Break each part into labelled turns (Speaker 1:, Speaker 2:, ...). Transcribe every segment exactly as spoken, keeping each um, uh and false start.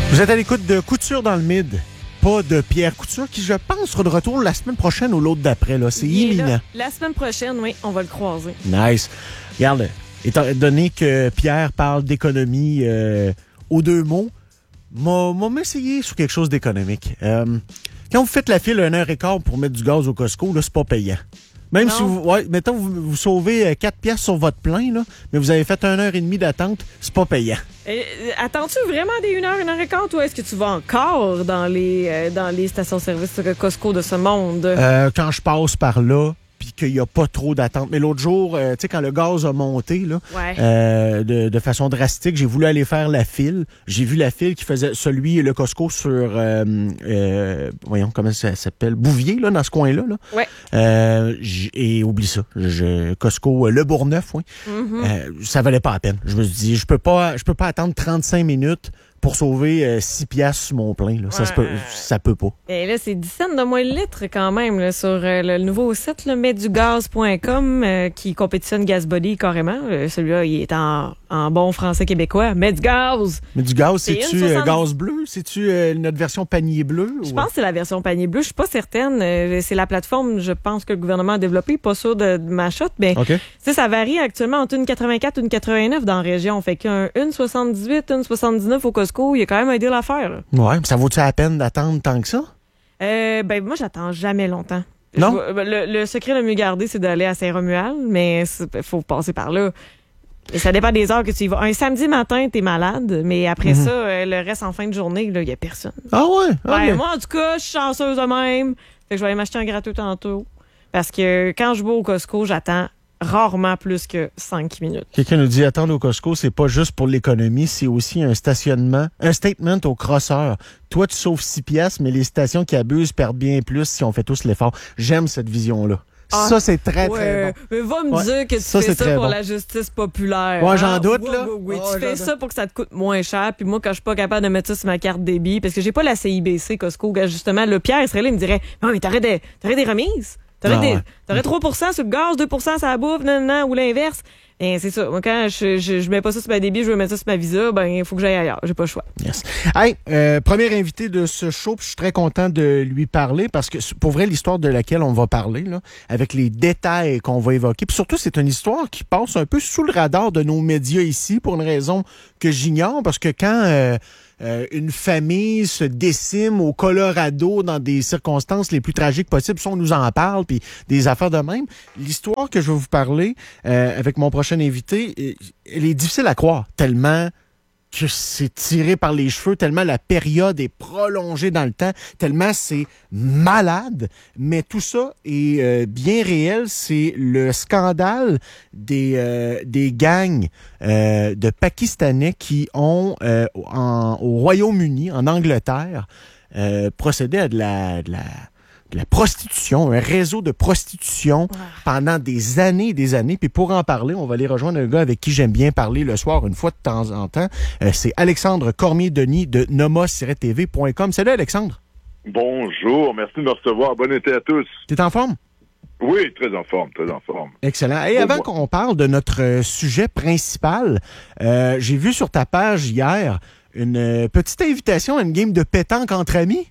Speaker 1: Vous êtes à l'écoute de Couture dans le Mid, pas de Pierre Couture, qui, je pense, sera de retour la semaine prochaine ou l'autre d'après. Là. C'est
Speaker 2: Il
Speaker 1: imminent.
Speaker 2: là, la semaine prochaine, oui, on va le croiser.
Speaker 1: Nice. Regarde, étant donné que Pierre parle d'économie euh, aux deux mots, m'a m'essayer sur quelque chose d'économique. Euh, quand vous faites la file une heure et quart pour mettre du gaz au Costco, là, c'est pas payant. Même non. si vous, ouais, mettons, vous, vous sauvez quatre piastres sur votre plein, là, mais vous avez fait une heure et demie d'attente, c'est pas payant.
Speaker 2: Euh, attends-tu vraiment des une heure, une heure et quart, ou est-ce que tu vas encore dans les, euh, dans les stations-service Costco de ce monde?
Speaker 1: Euh, quand je passe par là, puis qu'il n'y a pas trop d'attente. Mais l'autre jour, euh, tu sais, quand le gaz a monté, là,
Speaker 2: ouais.
Speaker 1: euh, de, de façon drastique, j'ai voulu aller faire la file. J'ai vu la file qui faisait celui, le Costco sur, euh, euh, voyons, comment ça s'appelle? Bouvier, là, dans ce coin-là. Là.
Speaker 2: Ouais.
Speaker 1: Euh, et oublie ça. Je, Costco, euh, Le Bourgneuf, oui.
Speaker 2: Mm-hmm.
Speaker 1: Euh, ça valait pas la peine. Je me suis dit, je peux pas, je peux pas attendre trente-cinq minutes pour sauver euh, six piastres sur mon plein. Là. Ça,
Speaker 2: ouais.
Speaker 1: se peut, ça peut pas.
Speaker 2: Et là, c'est dix cents de moins le litre quand même là, sur euh, le nouveau site metdugaz point com euh, qui compétitionne Gazbody carrément. Euh, celui-là, il est en, en bon français québécois. Metdugaz!
Speaker 1: Mais du gaz, c'est-tu euh, gaz bleu? C'est-tu euh, notre version panier bleu?
Speaker 2: Je
Speaker 1: ou...
Speaker 2: pense que c'est la version panier bleu. Je suis pas certaine. Euh, c'est la plateforme, je pense, que le gouvernement a développée. Pas sûr de, de ma shot, mais
Speaker 1: okay.
Speaker 2: ça varie actuellement entre une quatre-vingt-quatre et une quatre-vingt-neuf dans la région. Fait qu'un une soixante-dix-huit, une soixante-dix-neuf au Costco, il y a quand même un deal à faire. Là.
Speaker 1: Ouais, mais ça vaut-tu la peine d'attendre tant que ça?
Speaker 2: Euh, ben, moi, j'attends jamais longtemps.
Speaker 1: Non?
Speaker 2: Je, le, le secret le mieux gardé, c'est d'aller à Saint-Romuald, mais il faut passer par là. Et ça dépend des heures que tu y vas. Un samedi matin, t'es malade, mais après mm-hmm. ça, euh, le reste en fin de journée, il y a personne.
Speaker 1: Ah ouais? Ah
Speaker 2: ouais
Speaker 1: mais...
Speaker 2: Moi, en tout cas, je suis chanceuse de même. Fait que je vais aller m'acheter un gratuit tantôt. Parce que quand je vais au Costco, j'attends rarement plus que cinq minutes.
Speaker 1: Quelqu'un nous dit, attendre au Costco, c'est pas juste pour l'économie, c'est aussi un stationnement, un statement au crosseur. Toi, tu sauves six piastres, mais les stations qui abusent perdent bien plus si on fait tous l'effort. J'aime cette vision-là. Ah, ça, c'est très,
Speaker 2: ouais,
Speaker 1: très bon.
Speaker 2: Mais va me
Speaker 1: ouais,
Speaker 2: dire que tu
Speaker 1: ça,
Speaker 2: fais ça pour
Speaker 1: bon.
Speaker 2: la justice populaire.
Speaker 1: Ouais,
Speaker 2: hein?
Speaker 1: j'en doute,
Speaker 2: oui,
Speaker 1: là.
Speaker 2: Oui, oui,
Speaker 1: oh,
Speaker 2: tu fais ça pour que ça te coûte moins cher. Puis moi, quand je suis pas capable de mettre ça sur ma carte débit, parce que j'ai pas la C I B C Costco, justement, le Pierre, il serait là, il me dirait, non, mais t'aurais des, t'aurais des remises. T'aurais, ah, des, ouais. t'aurais trois pour cent sur le gaz, deux pour cent sur la bouffe, non, non, ou l'inverse. Et c'est ça. Moi, quand je, je, je mets pas ça sur ma débit, je veux mettre ça sur ma Visa, ben, il faut que j'aille ailleurs. J'ai pas le choix.
Speaker 1: Yes. Hey, euh, premier invité de ce show, puis je suis très content de lui parler parce que, pour vrai, l'histoire de laquelle on va parler, là, avec les détails qu'on va évoquer, puis surtout, c'est une histoire qui passe un peu sous le radar de nos médias ici pour une raison que j'ignore, parce que quand, euh, Euh, une famille se décime au Colorado dans des circonstances les plus tragiques possibles. Si on nous en parle, puis des affaires de même. L'histoire que je vais vous parler euh, avec mon prochain invité, elle est difficile à croire, tellement que c'est tiré par les cheveux, tellement la période est prolongée dans le temps, tellement c'est malade. Mais tout ça est euh, bien réel. C'est le scandale des, euh, des gangs euh, de Pakistanais qui ont, euh, en, au Royaume-Uni, en Angleterre, euh, procédé à de la... De la de la prostitution, un réseau de prostitution ouais. pendant des années et des années. Puis pour en parler, on va aller rejoindre un gars avec qui j'aime bien parler le soir, une fois de temps en temps. Euh, c'est Alexandre Cormier-Denis de nomos tiret t v point com. Salut Alexandre.
Speaker 3: Bonjour, merci de me recevoir. Bon été à tous.
Speaker 1: T'es en forme?
Speaker 3: Oui, très en forme, très en forme.
Speaker 1: Excellent. Et avant moi. qu'on parle de notre sujet principal, euh, j'ai vu sur ta page hier une petite invitation à une game de pétanque entre amis.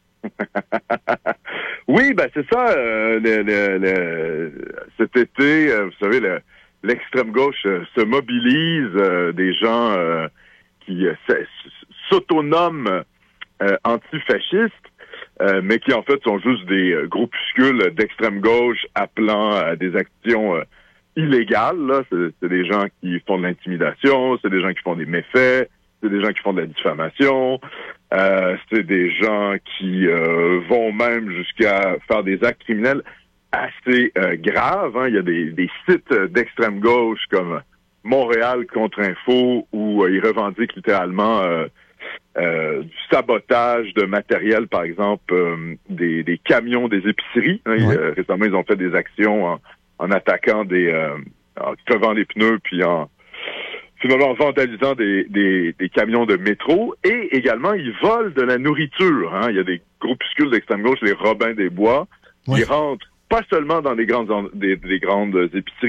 Speaker 3: Oui, ben c'est ça. Euh, le, le, le, cet été, euh, vous savez, le, l'extrême gauche euh, se mobilise, euh, des gens euh, qui euh, s'autonoment euh, antifascistes, euh, mais qui en fait sont juste des euh, groupuscules d'extrême gauche appelant à des actions euh, illégales. Là. C'est, c'est des gens qui font de l'intimidation, c'est des gens qui font des méfaits, c'est des gens qui font de la diffamation. Euh, c'est des gens qui euh, vont même jusqu'à faire des actes criminels assez euh, graves. Hein. Il y a des, des sites d'extrême gauche comme Montréal Contre-Info où euh, ils revendiquent littéralement euh, euh, du sabotage de matériel, par exemple euh, des, des camions des épiceries. Hein. Ouais. Euh, récemment, ils ont fait des actions en, en attaquant des... Euh, en crevant les pneus puis en finalement en vandalisant des, des, des camions de métro, et également, ils volent de la nourriture. Hein. Il y a des groupuscules d'extrême gauche, les Robins des Bois, oui. qui rentrent pas seulement dans les grandes, des, des grandes épiceries,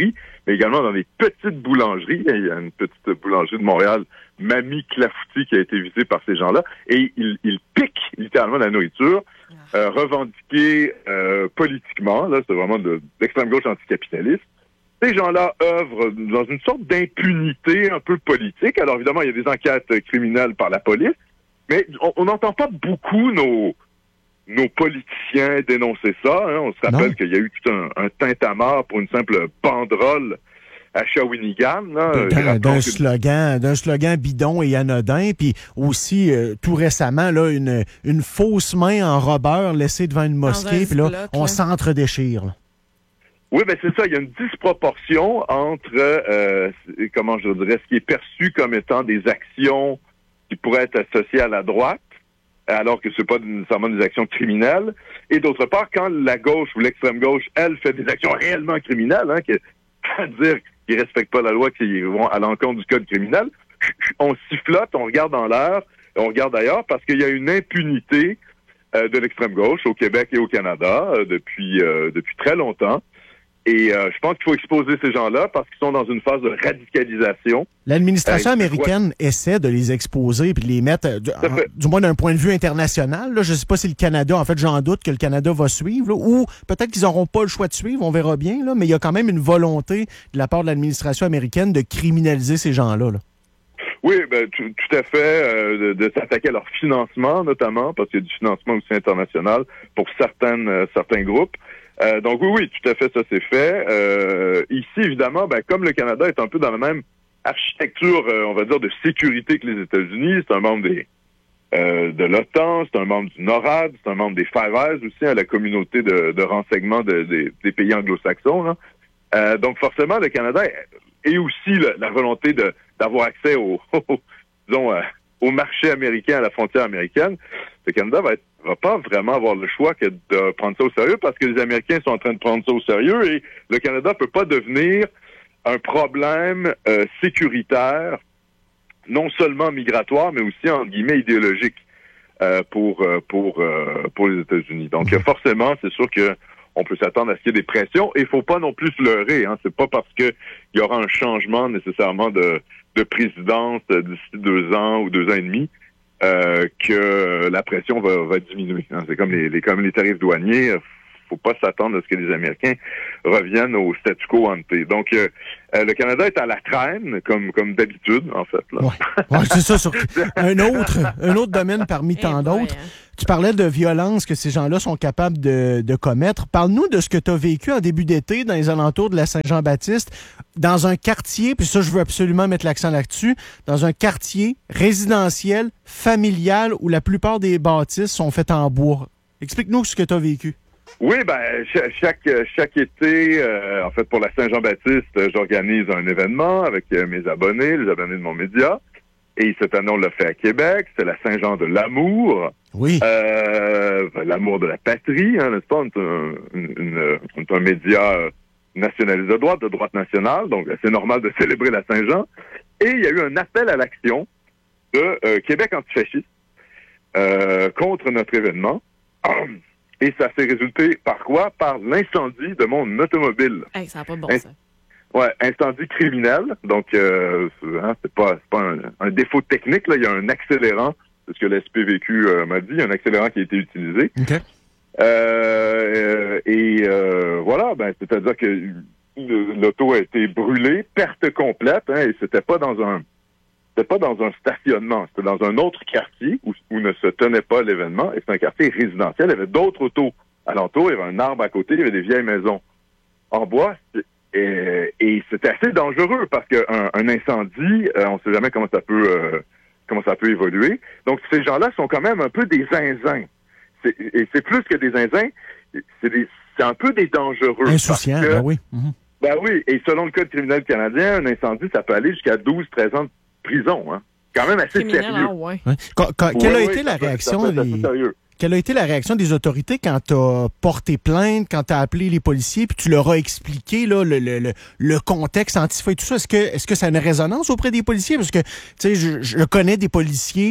Speaker 3: mais également dans des petites boulangeries. Il y a une petite boulangerie de Montréal, Mamie Clafoutis, qui a été visitée par ces gens-là, et ils, ils piquent littéralement la nourriture, euh, revendiquée euh, politiquement, là, c'est vraiment de, d'extrême gauche anticapitaliste. Ces gens-là œuvrent dans une sorte d'impunité un peu politique. Alors évidemment, il y a des enquêtes criminelles par la police, mais on n'entend pas beaucoup nos, nos politiciens dénoncer ça. Hein. On se rappelle non. qu'il y a eu tout un, un tintamarre pour une simple banderole à Shawinigan. Là,
Speaker 1: d'un, d'un, slogan, d'un slogan bidon et anodin, puis aussi, euh, tout récemment, là, une, une fausse main en robeur laissée devant une mosquée, puis là, bloc, on là. s'entre-déchire. Là.
Speaker 3: Oui, ben c'est ça. Il y a une disproportion entre, euh, comment je dirais, ce qui est perçu comme étant des actions qui pourraient être associées à la droite, alors que c'est pas nécessairement des actions criminelles, et d'autre part, quand la gauche ou l'extrême gauche, elle, fait des actions réellement criminelles, hein, c'est-à-dire qu'ils respectent pas la loi, qui vont à l'encontre du code criminel, on sifflote, on regarde en l'air, on regarde ailleurs, parce qu'il y a une impunité euh, de l'extrême gauche au Québec et au Canada euh, depuis euh, depuis très longtemps. Et euh, je pense qu'il faut exposer ces gens-là parce qu'ils sont dans une phase de radicalisation.
Speaker 1: L'administration euh, américaine ouais. essaie de les exposer puis de les mettre, euh, du, en, du moins d'un point de vue international. Là, je ne sais pas si le Canada, en fait, j'en doute que le Canada va suivre, là, ou peut-être qu'ils n'auront pas le choix de suivre, on verra bien. Là, mais il y a quand même une volonté de la part de l'administration américaine de criminaliser ces gens-là. Là.
Speaker 3: Oui, ben, tout, tout à fait, euh, de, de s'attaquer à leur financement, notamment, parce qu'il y a du financement aussi international pour certaines, euh, certains groupes. Euh, donc oui, oui, tout à fait, ça c'est fait. Euh, ici, évidemment, ben, comme le Canada est un peu dans la même architecture, euh, on va dire, de sécurité que les États-Unis, c'est un membre des euh, de l'OTAN, c'est un membre du NORAD, c'est un membre des Five Eyes aussi, hein, la communauté de, de renseignement de, de, des pays anglo-saxons. Là. Euh, donc forcément, le Canada et aussi la, la volonté de d'avoir accès au, au disons, euh, au marché américain, à la frontière américaine. Le Canada va être va pas vraiment avoir le choix que de prendre ça au sérieux parce que les Américains sont en train de prendre ça au sérieux et le Canada peut pas devenir un problème euh, sécuritaire, non seulement migratoire, mais aussi, en guillemets, idéologique euh, pour euh, pour euh, pour les États-Unis. Donc, euh, forcément, c'est sûr que on peut s'attendre à ce qu'il y ait des pressions et il faut pas non plus se leurrer. Hein. C'est pas parce que il y aura un changement nécessairement de, de présidence d'ici deux ans ou deux ans et demi Euh, que la pression va, va diminuer. Hein. C'est comme les, les comme les tarifs douaniers. Faut pas s'attendre à ce que les Américains reviennent au statu quo ante. Donc, euh, euh, le Canada est à la traîne, comme comme d'habitude, en fait. Là.
Speaker 1: Ouais. Ouais, c'est ça. Sur un autre, un autre domaine parmi tant d'autres. Tu parlais de violence que ces gens-là sont capables de, de commettre. Parle-nous de ce que tu as vécu en début d'été dans les alentours de la Saint-Jean-Baptiste, dans un quartier, puis ça, je veux absolument mettre l'accent là-dessus, dans un quartier résidentiel, familial, où la plupart des bâtisses sont faites en bois. Explique-nous ce que tu as vécu.
Speaker 3: Oui, ben chaque chaque été, euh, en fait, pour la Saint-Jean-Baptiste, j'organise un événement avec euh, mes abonnés, les abonnés de mon média. Et cette année, on l'a fait à Québec. C'est la Saint-Jean de l'amour.
Speaker 1: Oui.
Speaker 3: Euh, l'amour de la patrie, hein, n'est-ce pas? On est un, une, une, on est un média nationaliste de droite, de droite nationale. Donc, c'est normal de célébrer la Saint-Jean. Et il y a eu un appel à l'action de euh, Québec antifasciste euh, contre notre événement. Et ça s'est résulté par quoi? Par l'incendie de mon automobile.
Speaker 2: Hey, ça n'a pas de bon
Speaker 3: In-
Speaker 2: sens.
Speaker 3: Ouais, incendie criminel. Donc, euh, hein, c'est pas, c'est pas un, un défaut technique. Là, il y a un accélérant. C'est ce que l'S P V Q euh, m'a dit. Il y a un accélérant qui a été utilisé.
Speaker 1: Okay.
Speaker 3: Euh, et euh, voilà, ben, c'est-à-dire que l'auto a été brûlée, perte complète. Hein, et c'était pas dans un, c'était pas dans un stationnement. C'était dans un autre quartier où, où ne se tenait pas l'événement. Et c'est un quartier résidentiel. Il y avait d'autres autos alentour. Il y avait un arbre à côté. Il y avait des vieilles maisons en bois. Et, et c'était assez dangereux parce qu'un un incendie, euh, on ne sait jamais comment ça peut euh, comment ça peut évoluer. Donc ces gens-là sont quand même un peu des zinzins. C'est, et c'est plus que des zinzins, c'est, des, c'est un peu des dangereux.
Speaker 1: Insouciants, ben oui. Mm-hmm.
Speaker 3: Ben oui, et selon le Code criminel canadien, un incendie, ça peut aller jusqu'à douze à treize ans de prison. Hein. Quand même assez
Speaker 2: criminel,
Speaker 3: sérieux.
Speaker 2: Ah, ouais.
Speaker 1: Ouais. Quand, quand, quelle
Speaker 3: oui,
Speaker 1: a
Speaker 3: oui,
Speaker 1: été la
Speaker 3: peut,
Speaker 1: réaction des...
Speaker 3: sérieux.
Speaker 1: Quelle a été la réaction des autorités quand tu as porté plainte, quand tu as appelé les policiers, puis tu leur as expliqué là, le, le, le, le contexte Antifa et tout ça? Est-ce que, est-ce que ça a une résonance auprès des policiers? Parce que, tu sais, je, je connais des policiers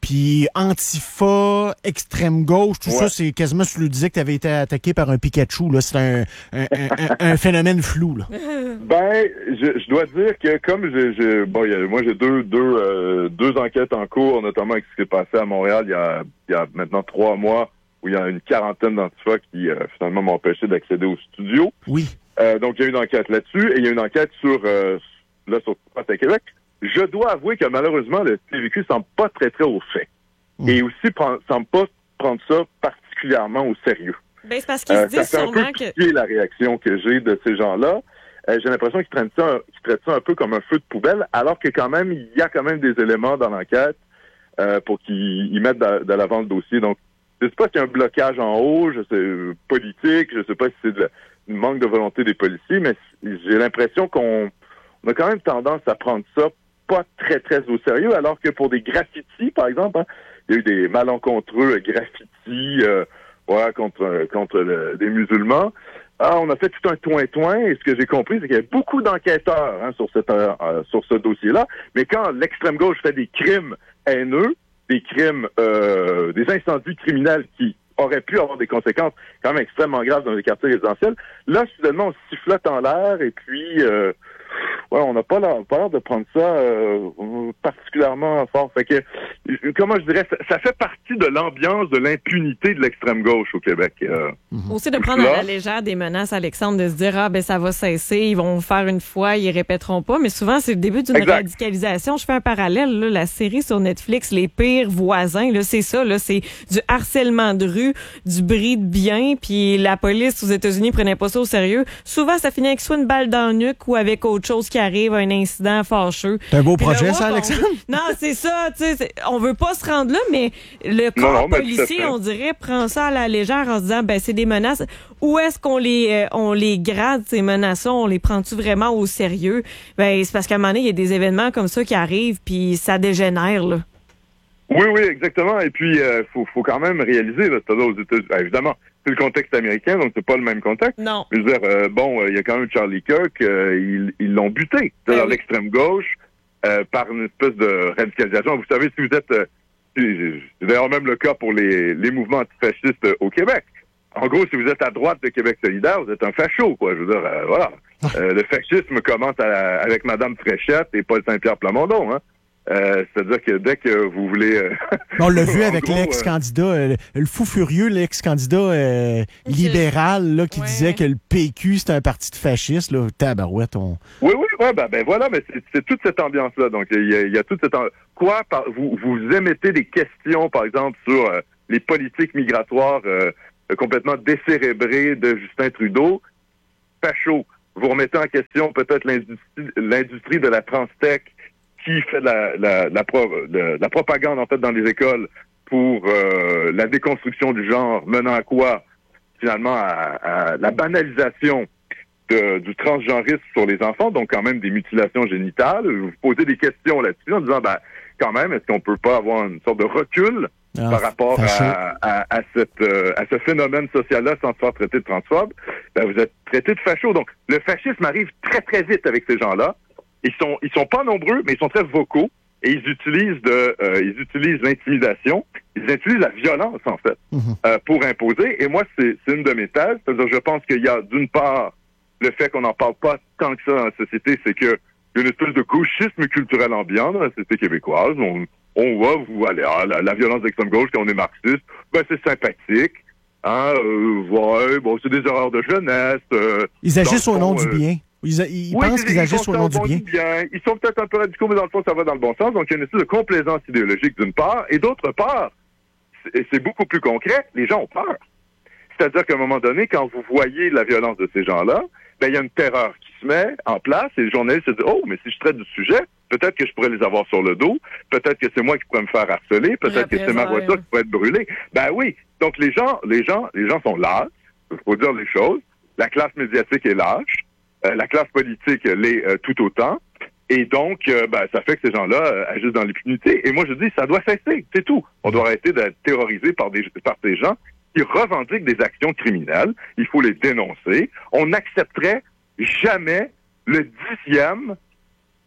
Speaker 1: puis Antifa, extrême gauche, tout
Speaker 3: ouais.
Speaker 1: ça, c'est quasiment, tu nous disais que tu avais été attaqué par un Pikachu, là. C'est un, un, un, un, un phénomène flou, là.
Speaker 3: Ben, je, je dois dire que comme j'ai, j'ai bon, y a, moi j'ai deux deux euh, deux enquêtes en cours, notamment avec ce qui s'est passé à Montréal il y a, il y a maintenant trois mois, où il y a une quarantaine d'Antifa qui euh, finalement m'ont empêché d'accéder au studio.
Speaker 1: Oui.
Speaker 3: Euh, donc il y a une enquête là-dessus et il y a une enquête sur euh, là sur à Québec. Je dois avouer que malheureusement le T V Q semble pas très très au fait mmh. et aussi prend, semble pas prendre ça particulièrement au sérieux.
Speaker 2: Ben, c'est parce qu'ils
Speaker 3: euh,
Speaker 2: se disent
Speaker 3: ça fait
Speaker 2: sûrement
Speaker 3: un peu
Speaker 2: que
Speaker 3: la réaction que j'ai de ces gens-là. Euh, j'ai l'impression qu'ils traitent ça, qu'ils traitent ça un peu comme un feu de poubelle, alors que quand même, il y a quand même des éléments dans l'enquête euh, pour qu'ils mettent de, de l'avant le dossier. Donc, je sais pas s'il y a un blocage en haut, je sais politique, je sais pas si c'est de, un manque de volonté des policiers, mais j'ai l'impression qu'on on a quand même tendance à prendre ça pas très, très au sérieux, alors que pour des graffitis, par exemple, hein, il y a eu des malencontreux graffitis euh, ouais, contre, contre le, des musulmans. Ah, on a fait tout un toin-toin, et ce que j'ai compris, c'est qu'il y a beaucoup d'enquêteurs hein, sur, cette, euh, sur ce dossier-là, mais quand l'extrême gauche fait des crimes haineux, des crimes, euh, des incendies criminels qui auraient pu avoir des conséquences quand même extrêmement graves dans les quartiers résidentiels, là, soudainement, on sifflote en l'air, et puis... Euh, Ouais, on n'a pas l'air, pas l'air de prendre ça euh, particulièrement fort. Fait que, comment je dirais, ça, ça fait partie de l'ambiance de l'impunité de l'extrême gauche au Québec. Euh,
Speaker 2: mm-hmm. Aussi de prendre là. à la légère des menaces, Alexandre, de se dire ah ben ça va cesser, ils vont faire une fois, ils répéteront pas. Mais souvent c'est le début d'une exact. radicalisation. Je fais un parallèle, là, la série sur Netflix, Les Pires Voisins, là, c'est ça, là, c'est du harcèlement de rue, du bris de biens, puis la police aux États-Unis prenait pas ça au sérieux. Souvent ça finit avec soit une balle dans le nuque ou avec autre chose qui arrive, un incident fâcheux.
Speaker 1: C'est un beau
Speaker 2: puis
Speaker 1: projet,
Speaker 2: là,
Speaker 1: ça,
Speaker 2: on...
Speaker 1: Alexandre?
Speaker 2: Non, c'est ça, tu sais, on veut pas se rendre là, mais le corps non, non, policier, on dirait, prend ça à la légère en se disant, ben, c'est des menaces. Où est-ce qu'on les, euh, on les grade, ces menaces-là? On les prend-tu vraiment au sérieux? Ben, c'est parce qu'à un moment donné, il y a des événements comme ça qui arrivent, puis ça dégénère, là.
Speaker 3: Oui, oui, exactement. Et puis, il euh, faut, faut quand même réaliser, là, c'est-à-dire aux États-Unis, ben, évidemment, c'est le contexte américain, donc c'est pas le même contexte.
Speaker 2: Non.
Speaker 3: Je veux dire, euh, bon, il euh, y a quand même Charlie Kirk, euh, ils, ils l'ont buté dans ben oui. l'extrême gauche euh, par une espèce de radicalisation. Vous savez, si vous êtes, euh, c'est d'ailleurs même le cas pour les, les mouvements antifascistes euh, au Québec. En gros, si vous êtes à droite de Québec solidaire, vous êtes un facho, quoi. Je veux dire, euh, voilà. Euh, le fascisme commence à, avec Madame Fréchette et Paul Saint-Pierre Plamondon, hein. Euh, c'est-à-dire que dès que vous voulez... Euh,
Speaker 1: on l'a vu avec gros, l'ex-candidat, euh, le fou furieux, l'ex-candidat euh, libéral là, qui ouais. disait que le P Q, c'était un parti de fascistes. Là, tabarouette, on...
Speaker 3: Oui, oui, ouais, ben, ben voilà, mais c'est, c'est toute cette ambiance-là. Donc, il y a, il y a toute cette... Quoi, par, vous, vous émettez des questions, par exemple, sur euh, les politiques migratoires euh, complètement décérébrées de Justin Trudeau. Facho. Vous remettez en question peut-être l'industrie, l'industrie de la transtech qui fait de la, la, la, pro, de, la propagande, en fait, dans les écoles pour euh, la déconstruction du genre, menant à quoi, finalement, à, à la banalisation de, du transgenrisme sur les enfants, donc quand même des mutilations génitales. Vous posez des questions là-dessus en disant, ben, quand même, est-ce qu'on peut pas avoir une sorte de recul ah, par rapport à, à, à, cette, euh, à ce phénomène social-là sans se faire traiter de transphobe? Ben, vous êtes traité de facho. Donc, le fascisme arrive très, très vite avec ces gens-là. Ils sont ils sont pas nombreux, mais ils sont très vocaux et ils utilisent de euh, ils utilisent l'intimidation, ils utilisent la violence en fait mm-hmm. euh, pour imposer. Et moi c'est c'est une de mes thèses, c'est-à-dire je pense qu'il y a d'une part le fait qu'on n'en parle pas tant que ça dans la société, c'est que il y a une espèce de gauchisme culturel ambiant dans la société québécoise. On on voit vous allez ah, la, la violence d'extrême gauche quand on est marxiste, ben c'est sympathique. Hein, euh, ouais, bon c'est des erreurs de jeunesse. Euh,
Speaker 1: ils agissent au nom euh, du bien. Ils, ils oui, pensent qu'ils agissent au nom du bien.
Speaker 3: bien. Ils sont peut-être un peu radicaux, mais dans le fond, ça va dans le bon sens. Donc, il y a une espèce de complaisance idéologique d'une part. Et d'autre part, c'est, c'est beaucoup plus concret, les gens ont peur. C'est-à-dire qu'à un moment donné, quand vous voyez la violence de ces gens-là, ben il y a une terreur qui se met en place et les journalistes se disent « Oh, mais si je traite du sujet, peut-être que je pourrais les avoir sur le dos, peut-être que c'est moi qui pourrais me faire harceler, peut-être que c'est ma voiture qui pourrait être brûlée. » Ben oui. Donc, les gens, les gens, les gens sont lâches. Il faut dire les choses. La classe médiatique est lâche. Euh, la classe politique l'est euh, tout autant. Et donc, euh, ben, ça fait que ces gens-là euh, agissent dans l'impunité. Et moi, je dis, ça doit cesser. C'est tout. On doit arrêter d'être terrorisé par des par ces gens qui revendiquent des actions criminelles. Il faut les dénoncer. On n'accepterait jamais le dixième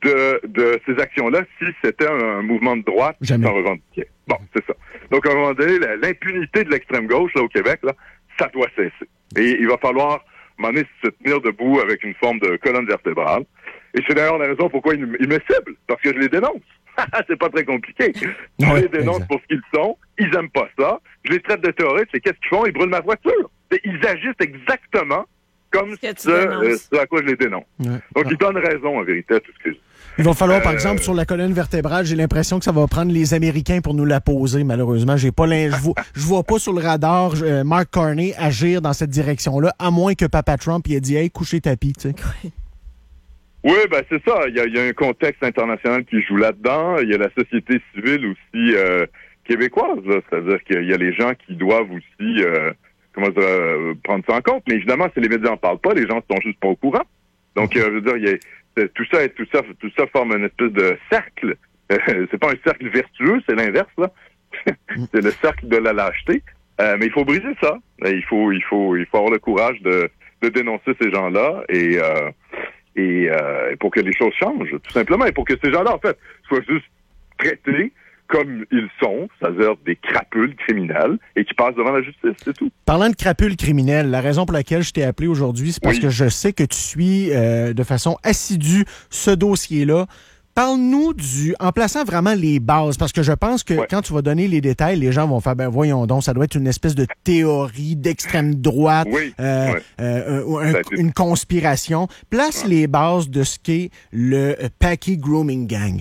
Speaker 3: de, de ces actions-là si c'était un, un mouvement de droite qui s'en revendiquait. Bon, c'est ça. Donc, à un moment donné, la, l'impunité de l'extrême gauche, là, au Québec, là, ça doit cesser. Et il va falloir, à un moment donné, se tenir debout avec une forme de colonne vertébrale. Et c'est d'ailleurs la raison pourquoi ils, ils me ciblent, parce que je les dénonce. C'est pas très compliqué. Je ouais, les dénonce exact. Pour ce qu'ils sont. Ils aiment pas ça. Je les traite de terroristes. Et qu'est-ce qu'ils font? Ils brûlent ma voiture. Ils agissent exactement comme ce, euh, ce à quoi je les dénonce. Ouais. Donc, ouais. Ils donnent raison, en vérité, à tout ce que je dis.
Speaker 1: Il va falloir, par euh... exemple, sur la colonne vertébrale, j'ai l'impression que ça va prendre les Américains pour nous la poser, malheureusement. J'ai pas je vois, je vois pas sur le radar euh, Mark Carney agir dans cette direction-là, à moins que Papa Trump il ait dit « Hey, couchez tapis », tu sais.
Speaker 3: Oui, ben c'est ça. Il y a, il y a un contexte international qui joue là-dedans. Il y a la société civile aussi euh, québécoise. Là. C'est-à-dire qu'il y a les gens qui doivent aussi euh, comment dire, euh, prendre ça en compte. Mais évidemment, si les médias n'en parlent pas, les gens sont juste pas au courant. Donc, euh, je veux dire, il y a, tout ça, tout ça, tout ça forme une espèce de cercle. Euh, c'est pas un cercle vertueux, c'est l'inverse là. C'est le cercle de la lâcheté. Euh, mais il faut briser ça. Il faut, il faut, il faut avoir le courage de, de dénoncer ces gens-là et euh, Et euh, pour que les choses changent, tout simplement, et pour que ces gens-là, en fait, soient juste traités comme ils sont, c'est-à-dire des crapules criminels, et qui passent devant la justice, c'est tout.
Speaker 1: Parlant de crapules criminels, la raison pour laquelle je t'ai appelé aujourd'hui, c'est parce oui. que je sais que tu suis euh, de façon assidue ce dossier-là. Parle-nous du, en plaçant vraiment les bases, parce que je pense que ouais. quand tu vas donner les détails, les gens vont faire, ben voyons donc, ça doit être une espèce de théorie d'extrême droite, oui. euh, ouais. euh, un, une conspiration. Place ouais. les bases de ce qu'est le Packy Grooming Gang.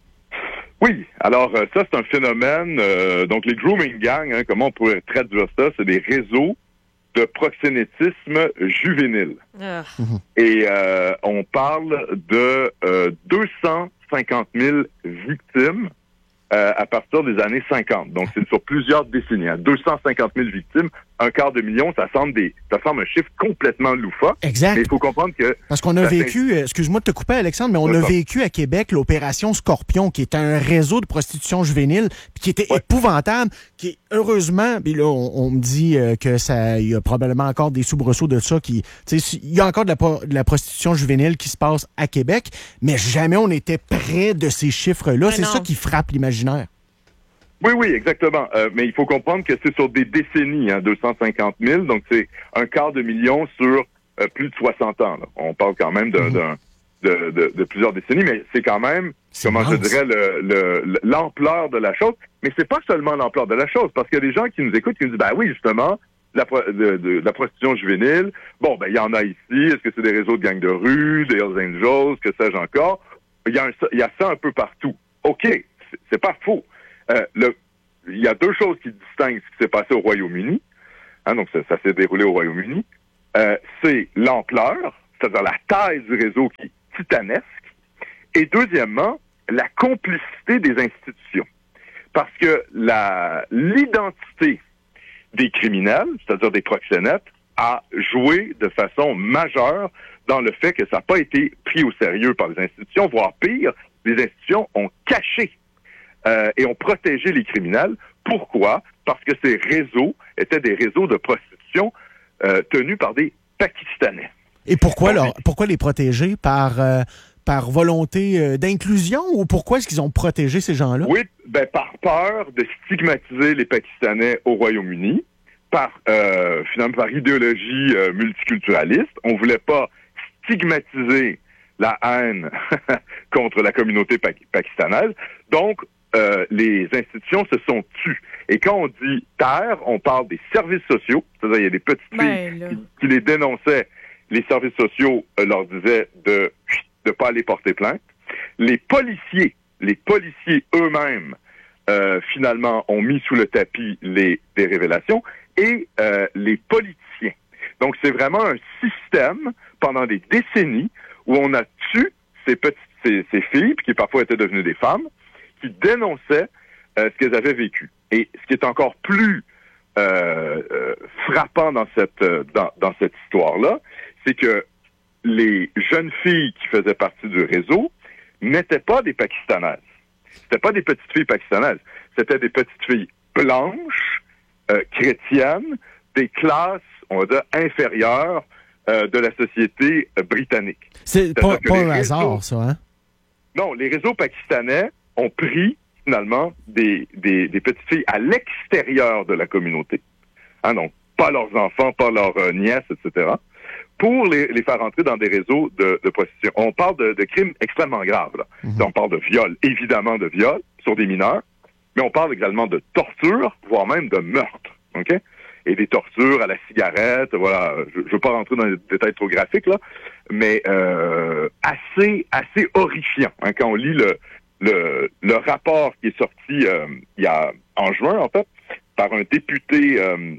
Speaker 3: Oui, alors ça c'est un phénomène, euh, donc les grooming gangs, hein, comment on pourrait traduire ça, c'est des réseaux de proxénétisme juvénile. Ah. Et euh, on parle de euh, deux cent cinquante mille victimes euh, à partir des années cinquante. Donc, c'est sur plusieurs décennies. Hein. deux cent cinquante mille victimes, un quart de million, ça semble des, ça semble un chiffre complètement loufoque.
Speaker 1: Exact.
Speaker 3: Mais il faut comprendre que...
Speaker 1: Parce qu'on a vécu, excuse-moi de te couper, Alexandre, mais on a vécu à Québec l'opération Scorpion, qui est un réseau de prostitution juvénile, qui était ouais. épouvantable, qui est heureusement, puis là, on, on me dit euh, que ça, il y a probablement encore des soubresauts de ça, qui, tu sais, il y a encore de la, de la prostitution juvénile qui se passe à Québec, mais jamais on était près de ces chiffres-là. Mais c'est non. ça qui frappe l'imaginaire.
Speaker 3: Oui, oui, exactement. Euh, mais il faut comprendre que c'est sur des décennies, hein, deux cent cinquante mille, donc c'est un quart de million sur euh, plus de soixante ans. Là. On parle quand même d'un, d'un, de, de, de plusieurs décennies, mais c'est quand même, c'est comment mince. je dirais, le, le, l'ampleur de la chose. Mais c'est pas seulement l'ampleur de la chose, parce qu'il y a des gens qui nous écoutent qui nous disent, ben oui, justement, la, de, de, de la prostitution juvénile, bon, ben il y en a ici, est-ce que c'est des réseaux de gangs de rue, des Hells Angels, que sais-je encore? Il y a, un, il y a ça un peu partout. OK, c'est, c'est pas faux. Euh, le, il y a deux choses qui distinguent ce qui s'est passé au Royaume-Uni. Hein, donc, ça, ça s'est déroulé au Royaume-Uni. Euh, c'est l'ampleur, c'est-à-dire la taille du réseau qui est titanesque. Et deuxièmement, la complicité des institutions. Parce que la, l'identité des criminels, c'est-à-dire des proxénètes, a joué de façon majeure dans le fait que ça n'a pas été pris au sérieux par les institutions, voire pire, les institutions ont caché Euh, et ont protégé les criminels. Pourquoi? Parce que ces réseaux étaient des réseaux de prostitution euh, tenus par des Pakistanais.
Speaker 1: Et pourquoi, Donc, alors, pourquoi les protéger? Par, euh, par volonté euh, d'inclusion ou pourquoi est-ce qu'ils ont protégé ces gens-là?
Speaker 3: Oui, ben, par peur de stigmatiser les Pakistanais au Royaume-Uni, par euh, finalement par idéologie euh, multiculturaliste. On voulait pas stigmatiser la haine contre la communauté pa- pakistanaise. Donc, Euh, les institutions se sont tues. Et quand on dit taire, on parle des services sociaux. C'est-à-dire, il y a des petites filles ben, qui, qui les dénonçaient. Les services sociaux euh, leur disaient de ne pas aller porter plainte. Les policiers, les policiers eux-mêmes, euh, finalement, ont mis sous le tapis les, les révélations. Et euh, les politiciens. Donc, c'est vraiment un système, pendant des décennies, où on a tué ces petites ces, ces filles, puis qui parfois étaient devenues des femmes, qui dénonçaient euh, ce qu'elles avaient vécu. Et ce qui est encore plus euh, euh, frappant dans cette euh, dans, dans cette histoire-là, c'est que les jeunes filles qui faisaient partie du réseau n'étaient pas des Pakistanaises. C'était pas des petites filles pakistanaises. C'était des petites filles blanches, euh, chrétiennes, des classes, on va dire, inférieures euh, de la société euh, britannique.
Speaker 1: C'est pas, pas un hasard, ça, hein?
Speaker 3: Non, les réseaux pakistanais ont pris, finalement, des, des, des petites filles à l'extérieur de la communauté. Hein, donc, pas leurs enfants, pas leurs euh, nièces, et cetera, pour les, les faire entrer dans des réseaux de, de prostitution. On parle de, de crimes extrêmement graves, là. Mm-hmm. On parle de viol, évidemment de viol, sur des mineurs, mais on parle également de torture, voire même de meurtre, OK? Et des tortures à la cigarette, voilà. Je ne veux pas rentrer dans les détails trop graphiques, là, mais euh, assez assez horrifiant, hein, quand on lit le, le, le rapport qui est sorti euh, il y a en juin, en fait, par un député, euh,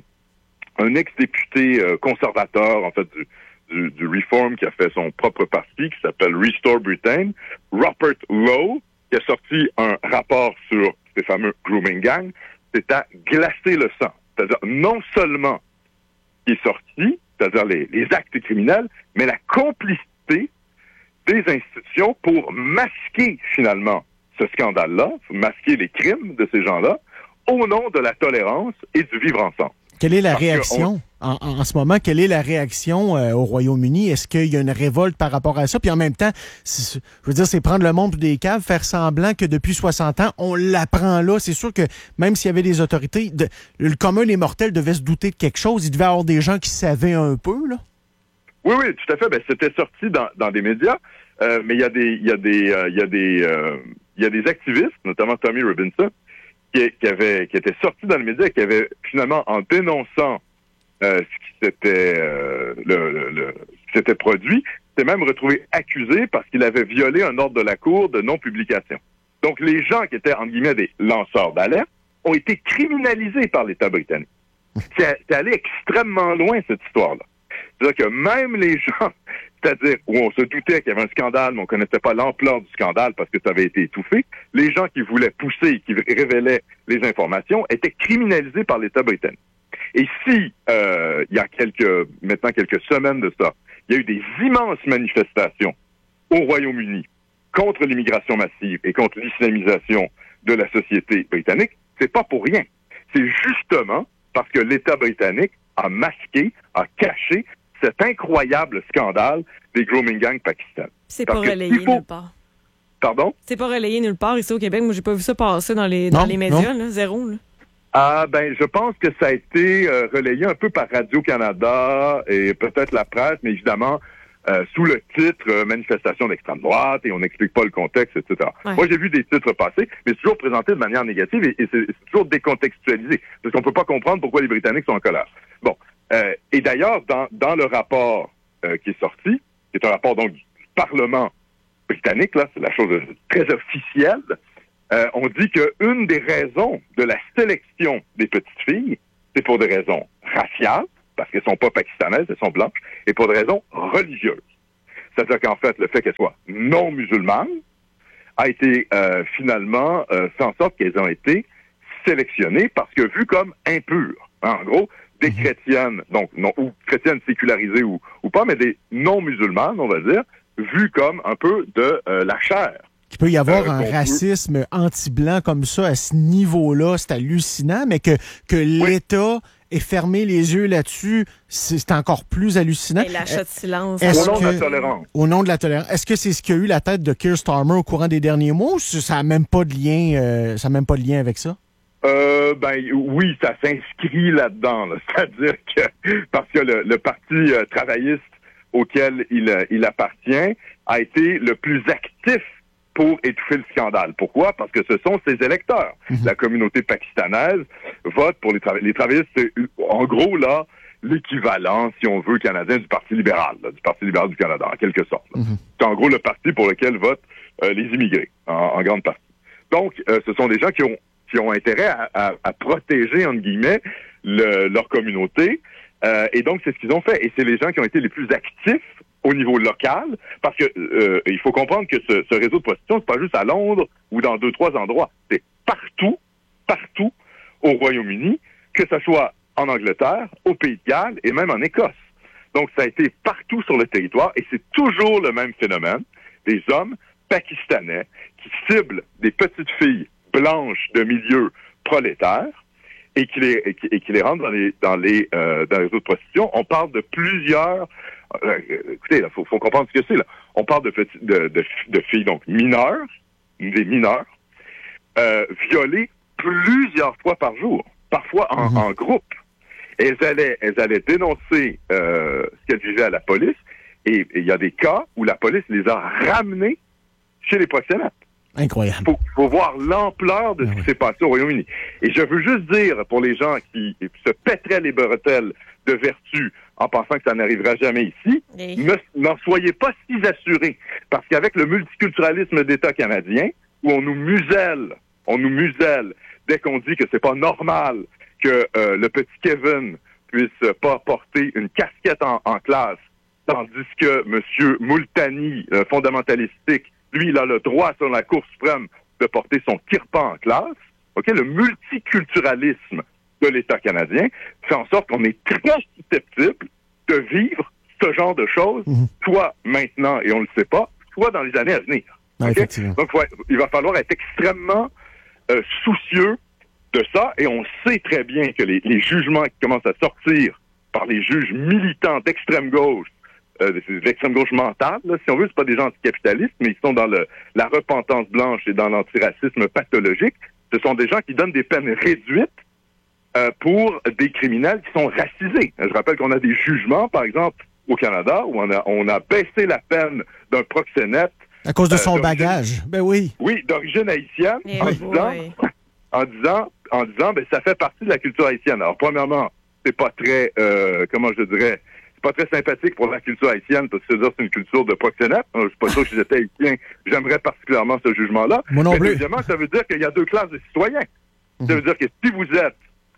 Speaker 3: un ex-député euh, conservateur, en fait, du, du, du Reform, qui a fait son propre parti, qui s'appelle Restore Britain, Rupert Lowe, qui a sorti un rapport sur ces fameux grooming gangs. C'est à glacer le sang. C'est-à-dire, non seulement qui est sorti, c'est-à-dire les, les actes criminels, mais la complicité des institutions pour masquer, finalement, ce scandale-là, masquer les crimes de ces gens-là, au nom de la tolérance et du vivre ensemble.
Speaker 1: Quelle est la Parce réaction on... en, en ce moment? Quelle est la réaction euh, au Royaume-Uni? Est-ce qu'il y a une révolte par rapport à ça? Puis en même temps, je veux dire, c'est prendre le monde pour des caves, faire semblant que depuis soixante ans, on l'apprend là. C'est sûr que même s'il y avait des autorités, de, le commun des mortels devait se douter de quelque chose. Il devait y avoir des gens qui savaient un peu, là.
Speaker 3: Oui, oui, tout à fait. Ben, c'était sorti dans, dans des médias, euh, mais il y a des, il y a des, euh, il y a des, euh, il y a des activistes, notamment Tommy Robinson, Qui, qui avait qui était sorti dans les médias et qui avait finalement, en dénonçant euh, ce qui s'était euh, le, le, le ce qui s'était produit, s'est même retrouvé accusé parce qu'il avait violé un ordre de la Cour de non-publication. Donc les gens qui étaient, entre guillemets, des lanceurs d'alerte ont été criminalisés par l'État britannique. C'est, c'est allé extrêmement loin, cette histoire-là. C'est-à-dire que même les gens, c'est-à-dire où on se doutait qu'il y avait un scandale, mais on ne connaissait pas l'ampleur du scandale parce que ça avait été étouffé, les gens qui voulaient pousser, qui révélaient les informations, étaient criminalisés par l'État britannique. Et si, euh, il y a quelques, maintenant quelques semaines de ça, il y a eu des immenses manifestations au Royaume-Uni contre l'immigration massive et contre l'islamisation de la société britannique, c'est pas pour rien. C'est justement parce que l'État britannique a masqué, a caché cet incroyable scandale des grooming gangs pakistanais.
Speaker 2: C'est pas relayé faut... nulle part.
Speaker 3: Pardon?
Speaker 2: C'est pas relayé nulle part ici au Québec. Moi, j'ai pas vu ça passer dans les, dans
Speaker 1: non,
Speaker 2: les médias, là, zéro. Là.
Speaker 3: Ah, ben, je pense que ça a été euh, relayé un peu par Radio-Canada et peut-être la presse, mais évidemment, euh, sous le titre euh, « Manifestation d'extrême droite » et on n'explique pas le contexte, et cetera. Ouais. Moi, j'ai vu des titres passer, mais c'est toujours présenté de manière négative et, et c'est, c'est toujours décontextualisé, parce qu'on peut pas comprendre pourquoi les Britanniques sont en colère. Bon. Euh, et d'ailleurs, dans, dans le rapport euh, qui est sorti, qui est un rapport donc du Parlement britannique, là, c'est la chose très officielle, euh, on dit qu'une des raisons de la sélection des petites filles, c'est pour des raisons raciales, parce qu'elles sont pas pakistanaises, elles sont blanches, et pour des raisons religieuses. C'est-à-dire qu'en fait, le fait qu'elles soient non musulmanes a été euh, finalement euh, fait en sorte qu'elles ont été sélectionnées parce que vues comme impures. Hein, en gros, des mmh. chrétiennes, donc non, ou chrétiennes sécularisées ou, ou pas, mais des non-musulmanes, on va dire, vues comme un peu de euh, la chair.
Speaker 1: Il peut y avoir
Speaker 3: euh,
Speaker 1: un racisme peut... anti-blanc comme ça à ce niveau-là, c'est hallucinant, mais que, que oui. l'État ait fermé les yeux là-dessus, c'est, c'est encore plus hallucinant.
Speaker 2: Et l'achat de silence.
Speaker 3: Est-ce au nom
Speaker 1: que,
Speaker 3: de la tolérance.
Speaker 1: Au nom de la tolérance. Est-ce que c'est ce qui a eu la tête de Keir Starmer au courant des derniers mois ou ça n'a même pas de lien, euh, ça n'a même pas de lien avec ça?
Speaker 3: Euh, ben oui, ça s'inscrit là-dedans. Là. C'est-à-dire que parce que le, le parti euh, travailliste auquel il, euh, il appartient a été le plus actif pour étouffer le scandale. Pourquoi? Parce que ce sont ses électeurs. Mm-hmm. La communauté pakistanaise vote pour les travaillistes. Les travaillistes, c'est en gros là l'équivalent, si on veut, canadien du Parti libéral, là, du Parti libéral du Canada, en quelque sorte. Mm-hmm. C'est en gros le parti pour lequel votent euh, les immigrés, en, en grande partie. Donc, euh, ce sont des gens qui ont qui ont intérêt à, à, à protéger, entre guillemets, le, leur communauté. Euh, et donc, c'est ce qu'ils ont fait. Et c'est les gens qui ont été les plus actifs au niveau local, parce que euh, il faut comprendre que ce, ce réseau de prostitution, c'est pas juste à Londres ou dans deux, trois endroits. C'est partout, partout au Royaume-Uni, que ce soit en Angleterre, au Pays de Galles et même en Écosse. Donc, ça a été partout sur le territoire et c'est toujours le même phénomène. Des hommes pakistanais qui ciblent des petites filles blanches de milieu prolétaire et qui les et qui, et qui les rentrent dans les dans les euh, dans les réseaux de prostitution. On parle de plusieurs. Euh, écoutez, il faut, faut comprendre ce que c'est là. on parle de, petits, de, de, de filles donc mineures, des mineurs, euh, violées plusieurs fois par jour, parfois en, mmh. en groupe. Et elles allaient, elles allaient dénoncer euh, ce qu'elles vivaient à la police. Et il y a des cas où la police les a ramenées chez les proxénètes.
Speaker 1: Incroyable.
Speaker 3: Il faut, faut voir l'ampleur de ce ah, qui oui. s'est passé au Royaume-Uni. Et je veux juste dire, pour les gens qui se pèteraient les bretelles de vertu en pensant que ça n'arrivera jamais ici, oui. ne, n'en soyez pas si assurés. Parce qu'avec le multiculturalisme d'État canadien, où on nous muselle, on nous muselle dès qu'on dit que c'est pas normal que euh, le petit Kevin puisse pas porter une casquette en, en classe, tandis que M. Moultani, euh, fondamentalistique, lui, il a le droit, selon la Cour suprême, de porter son kirpan en classe. Ok, le multiculturalisme de l'État canadien fait en sorte qu'on est très susceptible de vivre ce genre de choses, mmh. soit maintenant, et on ne le sait pas, soit dans les années à venir. Okay? Donc, ouais, il va falloir être extrêmement euh, soucieux de ça, et on sait très bien que les, les jugements qui commencent à sortir par les juges militants d'extrême gauche, euh, d'extrême gauche mentale, là, si on veut, c'est pas des gens anticapitalistes, mais ils sont dans le, la repentance blanche et dans l'antiracisme pathologique. Ce sont des gens qui donnent des peines réduites euh, pour des criminels qui sont racisés. Je rappelle qu'on a des jugements, par exemple, au Canada, où on a, on a baissé la peine d'un proxénète.
Speaker 1: À cause de son euh, bagage, ben oui.
Speaker 3: Oui, d'origine haïtienne,
Speaker 2: Et
Speaker 3: en,
Speaker 2: oui,
Speaker 3: disant,
Speaker 2: oui.
Speaker 3: en disant, en disant, ben ça fait partie de la culture haïtienne. Alors, premièrement, c'est pas très, euh, comment je dirais, c'est pas très sympathique pour la culture haïtienne, parce que c'est une culture de proxénète. Je suis pas sûr que si j'étais haïtien, j'aimerais particulièrement ce jugement-là.
Speaker 1: Moi non
Speaker 3: Mais
Speaker 1: plus.
Speaker 3: deuxièmement, ça veut dire qu'il y a deux classes de citoyens. Mm-hmm. Ça veut dire que si vous êtes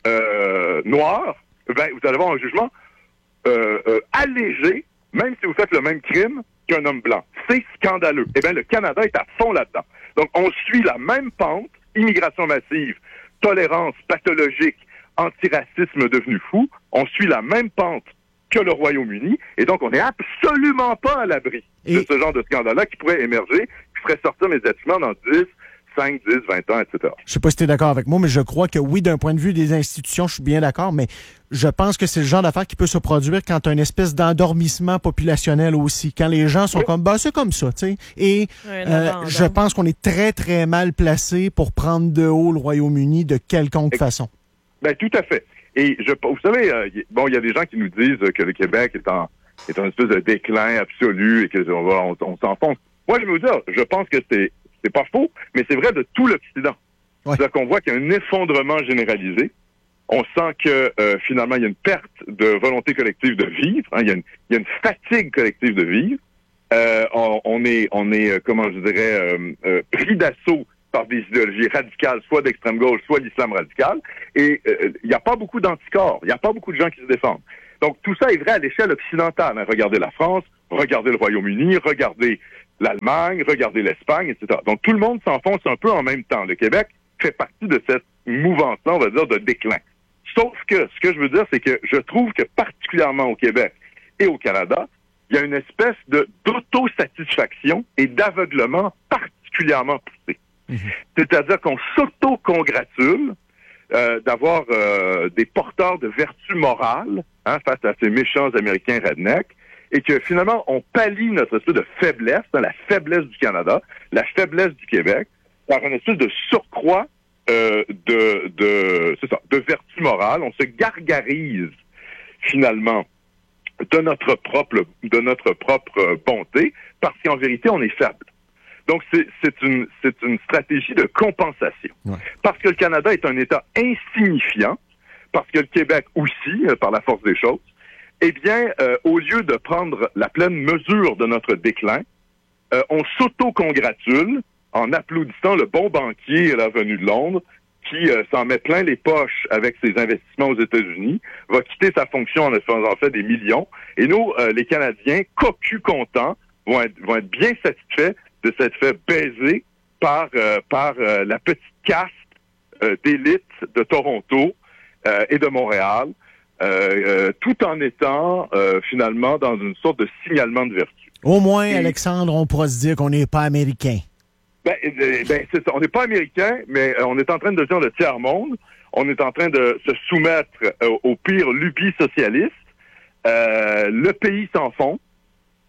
Speaker 3: euh, noir, ben vous allez avoir un jugement euh, euh, allégé, même si vous faites le même crime qu'un homme blanc. C'est scandaleux. Eh bien, le Canada est à fond là-dedans. Donc, on suit la même pente, immigration massive, tolérance pathologique, antiracisme devenu fou. On suit la même pente que le Royaume-Uni. Et donc, on n'est absolument pas à l'abri et... de ce genre de scandale-là qui pourrait émerger, qui ferait sortir médiatiquement dans dix, cinq, dix, vingt ans, et cetera.
Speaker 1: Je sais pas si tu es d'accord avec moi, mais je crois que oui, d'un point de vue des institutions, je suis bien d'accord, mais je pense que c'est le genre d'affaire qui peut se produire quand tu as une espèce d'endormissement populationnel aussi, quand les gens sont oui. comme, bah c'est comme ça, tu sais. Et ouais, euh, je pense qu'on est très, très mal placé pour prendre de haut le Royaume-Uni de quelconque et... façon.
Speaker 3: Ben tout à fait. Et je, vous savez, euh, bon, il y a des gens qui nous disent que le Québec est en est en espèce de déclin absolu et que on va on, on s'enfonce. Moi, je veux vous dire, je pense que c'est c'est pas faux, mais c'est vrai de tout l'Occident. Ouais. C'est-à-dire qu'on voit qu'il y a un effondrement généralisé. On sent que euh, finalement il y a une perte de volonté collective de vivre. Hein, il y a une il y a une fatigue collective de vivre. Euh, on, on est on est euh, comment je dirais euh, euh, pris d'assaut par des idéologies radicales, soit d'extrême gauche, soit l'islam radical. Et il euh, n'y a pas beaucoup d'anticorps. Il n'y a pas beaucoup de gens qui se défendent. Donc, tout ça est vrai à l'échelle occidentale. Hein. Regardez la France, regardez le Royaume-Uni, regardez l'Allemagne, regardez l'Espagne, et cetera. Donc, tout le monde s'enfonce un peu en même temps. Le Québec fait partie de cette mouvance-là, on va dire, de déclin. Sauf que, ce que je veux dire, c'est que je trouve que particulièrement au Québec et au Canada, il y a une espèce de d'autosatisfaction et d'aveuglement particulièrement poussé. Mmh. C'est-à-dire qu'on s'auto-congratule euh, d'avoir euh, des porteurs de vertu morale hein, face à ces méchants Américains redneck, et que finalement, on pallie notre espèce de faiblesse, hein, la faiblesse du Canada, la faiblesse du Québec, par une espèce de surcroît euh, de, de, c'est ça, de vertu morale. On se gargarise finalement de notre propre, de notre propre bonté, parce qu'en vérité, on est faible. Donc, c'est, c'est, une, c'est une stratégie de compensation. Ouais. Parce que le Canada est un État insignifiant, parce que le Québec aussi, euh, par la force des choses, eh bien, euh, au lieu de prendre la pleine mesure de notre déclin, euh, on s'auto-congratule en applaudissant le bon banquier là, venu de Londres, qui euh, s'en met plein les poches avec ses investissements aux États-Unis, va quitter sa fonction en faisant fait des millions. Et nous, euh, les Canadiens, cocus contents, vont être, vont être bien satisfaits de s'être fait baiser par euh, par euh, la petite caste euh, d'élite de Toronto euh, et de Montréal, euh, euh, tout en étant euh, finalement dans une sorte de signalement de vertu.
Speaker 1: Au moins, et, Alexandre, on pourra se dire qu'on n'est pas américain.
Speaker 3: Ben, ben c'est ça. On n'est pas américain, mais on est en train de devenir le tiers-monde. On est en train de se soumettre euh, au pire lubie socialiste. Euh, le pays s'enfonce.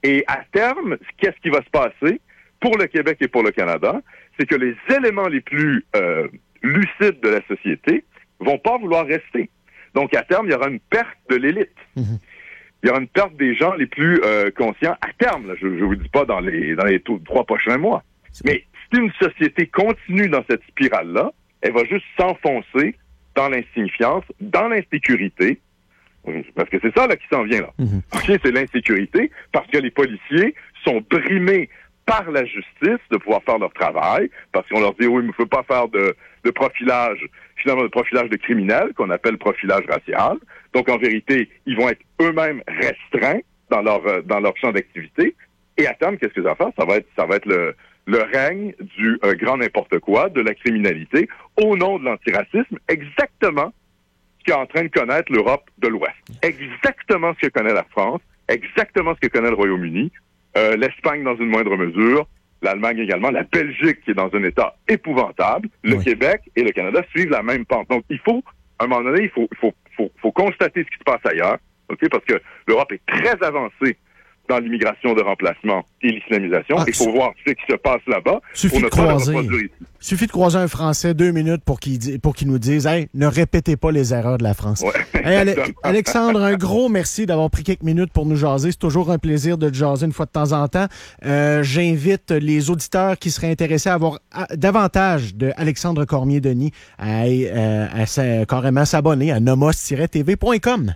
Speaker 3: Et à terme, qu'est-ce qui va se passer pour le Québec et pour le Canada? C'est que les éléments les plus euh, lucides de la société vont pas vouloir rester. Donc, à terme, il y aura une perte de l'élite. Mm-hmm. Il y aura une perte des gens les plus euh, conscients à terme. Là, je ne vous dis pas dans les, dans les t- trois prochains mois. C'est Mais si une société continue dans cette spirale-là, elle va juste s'enfoncer dans l'insignifiance, dans l'insécurité, parce que c'est ça là qui s'en vient là. Mm-hmm. OK, c'est l'insécurité, parce que les policiers sont brimés par la justice de pouvoir faire leur travail, parce qu'on leur dit, oui, mais il ne faut pas faire de, de profilage, finalement, de profilage de criminels, qu'on appelle profilage racial. Donc, en vérité, ils vont être eux-mêmes restreints dans leur, euh, dans leur champ d'activité. Et à terme, qu'est-ce que ça va faire? Ça va être, ça va être le, le règne du euh, grand n'importe quoi, de la criminalité, au nom de l'antiracisme, exactement ce qu'est en train de connaître l'Europe de l'Ouest. Exactement ce que connaît la France, exactement ce que connaît le Royaume-Uni, Euh, l'Espagne dans une moindre mesure, l'Allemagne également, la Belgique qui est dans un état épouvantable, le oui. Québec et le Canada suivent la même pente. Donc, il faut, à un moment donné, il faut, il faut, faut, faut constater ce qui se passe ailleurs, ok, parce que l'Europe est très avancée dans l'immigration de remplacement et l'islamisation. Ah, il faut voir ce qui se passe là-bas.
Speaker 1: Suffit de croiser. Suffit de croiser un Français deux minutes pour qu'il pour qu'il nous dise, hey, ne répétez pas les erreurs de la France. Ouais, hey, Ale- Alexandre, un gros merci d'avoir pris quelques minutes pour nous jaser. C'est toujours un plaisir de te jaser une fois de temps en temps. Euh, j'invite les auditeurs qui seraient intéressés à avoir à, davantage de Alexandre Cormier-Denis à, à, à, à carrément s'abonner à nomos tiret t v point com.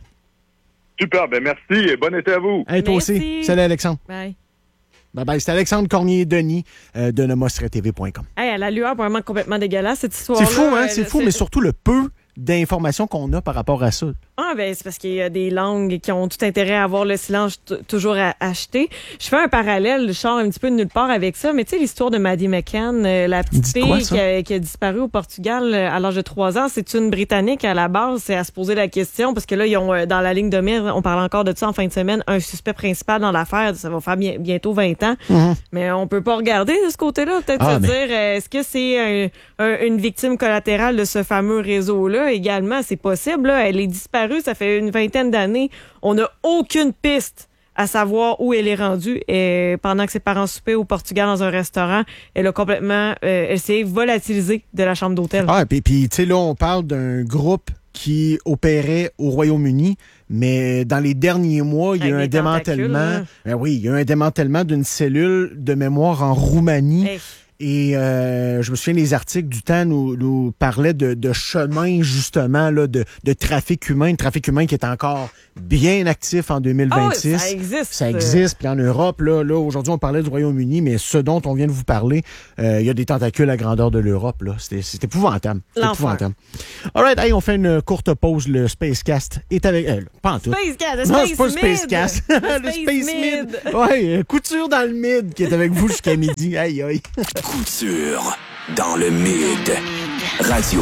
Speaker 3: Super, ben merci et bon été à vous.
Speaker 1: Hey, toi
Speaker 2: merci.
Speaker 1: aussi. Salut Alexandre.
Speaker 2: Bye.
Speaker 1: Bye bye. C'est Alexandre Cormier-Denis euh, de nomos tiret t v point com.
Speaker 2: Hey, à la lueur vraiment complètement dégueulasse, cette histoire-là.
Speaker 1: C'est fou, hein? C'est fou, c'est... mais surtout le peu d'informations qu'on a par rapport à ça.
Speaker 2: Ah, ben, c'est parce qu'il y a des langues qui ont tout intérêt à avoir le silence t- toujours à acheter. Je fais un parallèle, je sors un petit peu de nulle part avec ça, mais tu sais, l'histoire de Maddie McCann, euh, la petite fille quoi, qui, a, qui a disparu au Portugal euh, à l'âge de trois ans, c'est une Britannique à la base, c'est à se poser la question, parce que là, ils ont, euh, dans la ligne de mire, on parle encore de ça en fin de semaine, un suspect principal dans l'affaire, ça va faire bien, bientôt vingt ans, mm-hmm. mais on peut pas regarder de ce côté-là, peut-être ah, se mais... dire, euh, est-ce que c'est un, un, une victime collatérale de ce fameux réseau-là également? C'est possible, là, elle est disparue, ça fait une vingtaine d'années. On n'a aucune piste à savoir où elle est rendue. Et pendant que ses parents soupaient au Portugal dans un restaurant, elle a complètement... Euh, elle s'est volatilisée de la chambre d'hôtel.
Speaker 1: Ah, puis, puis tu sais, là, on parle d'un groupe qui opérait au Royaume-Uni, mais dans les derniers mois, il y a eu un démantèlement... Ben oui, il y a eu un démantèlement d'une cellule de mémoire en Roumanie. Hey. Et euh, je me souviens, les articles du Temps nous, nous parlaient de, de chemin, justement, là, de, de trafic humain. Le trafic humain qui est encore bien actif en deux mille vingt-six.
Speaker 2: Oh, ça existe.
Speaker 1: Ça existe. Puis en Europe, là, là aujourd'hui, on parlait du Royaume-Uni, mais ce dont on vient de vous parler, euh, il y a des tentacules à grandeur de l'Europe. Là. C'est, c'est épouvantable. C'est épouvantable. All right, hey, on fait une courte pause. Le Spacecast est avec... Euh, pas en tout.
Speaker 2: Spacecast, le
Speaker 1: non,
Speaker 2: Space
Speaker 1: c'est pas le Spacecast. le
Speaker 2: Space,
Speaker 1: Space
Speaker 2: Mid.
Speaker 1: Mid. Ouais, Couture dans le Mid qui est avec vous jusqu'à midi. Aïe, aïe.
Speaker 4: Couture dans le Mid. Radio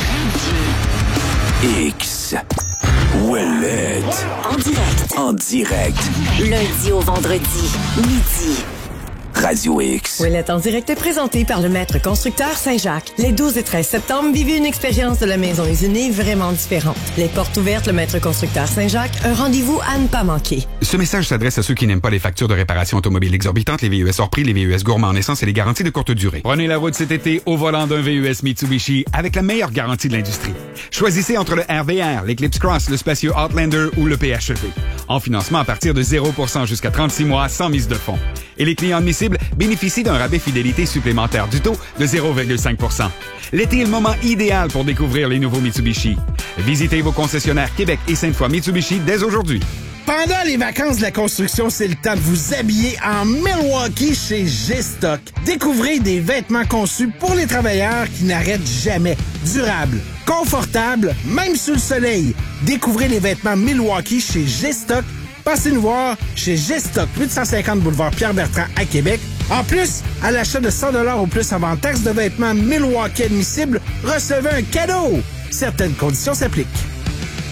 Speaker 4: X. Ouellette.
Speaker 5: En direct.
Speaker 4: En direct.
Speaker 5: Lundi au vendredi, midi.
Speaker 4: Radio X.
Speaker 6: Ouellette en direct est présenté par le maître constructeur Saint-Jacques. Les douze et treize septembre, vivez une expérience de la maison usinée vraiment différente. Les portes ouvertes, le maître constructeur Saint-Jacques, un rendez-vous à ne pas manquer.
Speaker 7: Ce message s'adresse à ceux qui n'aiment pas les factures de réparation automobile exorbitantes, les V U S hors prix, les V U S gourmands en essence et les garanties de courte durée. Prenez la route cet été au volant d'un V U S Mitsubishi avec la meilleure garantie de l'industrie. Choisissez entre le R V R, l'Eclipse Cross, le spacieux Outlander ou le P H E V. En financement à partir de zéro pour cent jusqu'à trente-six mois sans mise de fonds. Et les clients admissibles bénéficient d'un rabais fidélité supplémentaire du taux de zéro virgule cinq pour cent. L'été est le moment idéal pour découvrir les nouveaux Mitsubishi. Visitez vos concessionnaires Québec et Sainte-Foy Mitsubishi dès aujourd'hui.
Speaker 8: Pendant les vacances de la construction, c'est le temps de vous habiller en Milwaukee chez G-Stock. Découvrez des vêtements conçus pour les travailleurs qui n'arrêtent jamais. Durables, confortables, même sous le soleil. Découvrez les vêtements Milwaukee chez G-Stock. Passez nous voir chez G-Stock, huit cent cinquante boulevard Pierre-Bertrand à Québec. En plus, à l'achat de cent dollars ou plus avant taxe de vêtements Milwaukee admissibles, recevez un cadeau. Certaines conditions s'appliquent.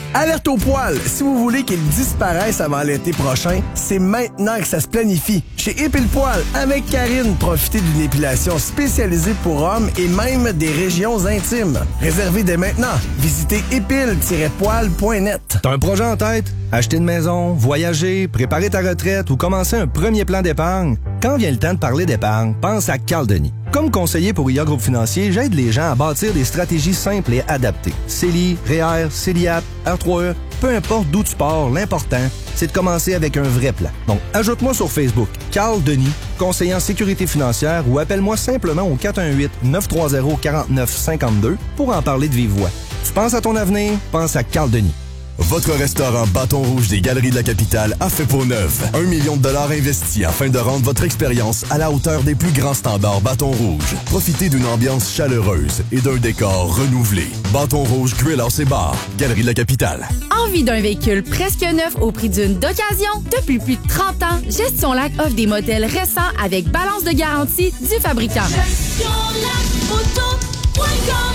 Speaker 9: Alerte au poil! Si vous voulez qu'il disparaisse avant l'été prochain, c'est maintenant que ça se planifie. Chez Épile Poil, avec Karine, profitez d'une épilation spécialisée pour hommes et même des régions intimes. Réservez dès maintenant. Visitez épile tiret poil point net.
Speaker 10: T'as un projet en tête? Acheter une maison, voyager, préparer ta retraite ou commencer un premier plan d'épargne? Quand vient le temps de parler d'épargne, pense à Carl Denis. Comme conseiller pour I A Groupe Financier, j'aide les gens à bâtir des stratégies simples et adaptées. C E L I, R E E R, C E L I A P, R trois E, peu importe d'où tu pars, l'important, c'est de commencer avec un vrai plan. Donc, ajoute-moi sur Facebook, Carl Denis, conseiller en sécurité financière, ou appelle-moi simplement au quatre un huit, neuf trois zéro, quatre neuf cinq deux pour en parler de vive voix. Tu penses à ton avenir? Pense à Carl Denis.
Speaker 11: Votre restaurant Bâton Rouge des Galeries de la Capitale a fait peau neuve. Un million de dollars investis afin de rendre votre expérience à la hauteur des plus grands standards Bâton Rouge. Profitez d'une ambiance chaleureuse et d'un décor renouvelé. Bâton Rouge, Grill House et Bar, Galeries de la Capitale.
Speaker 12: Envie d'un véhicule presque neuf au prix d'une d'occasion? Depuis plus de trente ans, Gestion Lac offre des modèles récents avec balance de garantie du fabricant. Gestion Lac Auto point com.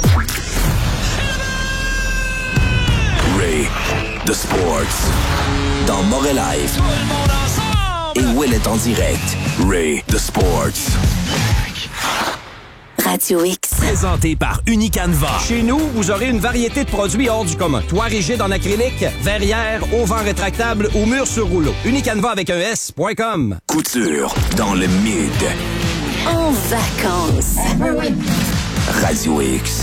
Speaker 4: Ray, The Sports, dans Morel Live. Et Ouellet en direct. Ray, The Sports.
Speaker 5: Radio X.
Speaker 13: Présenté par Unicanva. Chez nous, vous aurez une variété de produits hors du commun. Toit rigide en acrylique, verrière, auvent rétractable ou mur sur rouleau. Unicanva avec un S point com.
Speaker 4: Couture dans le Mid.
Speaker 5: En vacances.
Speaker 4: Radio X.